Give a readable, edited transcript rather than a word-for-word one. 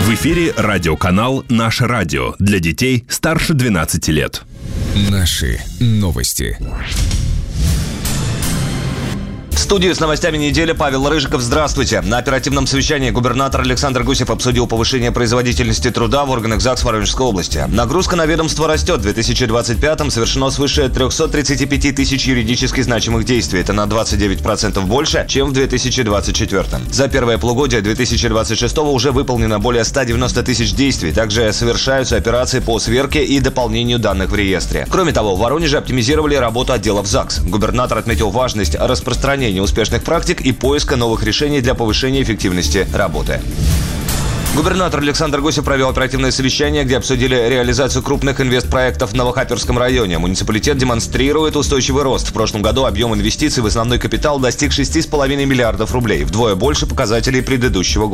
В эфире радиоканал «Наше радио» для детей старше 12 лет. Наши новости. В студии с новостями недели Павел Рыжиков. Здравствуйте. На оперативном совещании губернатор Александр Гусев обсудил повышение производительности труда в органах ЗАГС Воронежской области. Нагрузка на ведомство растет. В 2025-м совершено свыше 335 тысяч юридически значимых действий. Это на 29% больше, чем в 2024-м. За первое полугодие 2026-го уже выполнено более 190 тысяч действий. Также совершаются операции по сверке и дополнению данных в реестре. Кроме того, в Воронеже оптимизировали работу отделов ЗАГС. Губернатор отметил важность распространения успешных практик и поиска новых решений для повышения эффективности работы. Губернатор Александр Гусев провел оперативное совещание, где обсудили реализацию крупных инвестпроектов в Новохаперском районе. Муниципалитет демонстрирует устойчивый рост. В прошлом году объем инвестиций в основной капитал достиг 6,5 миллиардов рублей, вдвое больше показателей предыдущего года.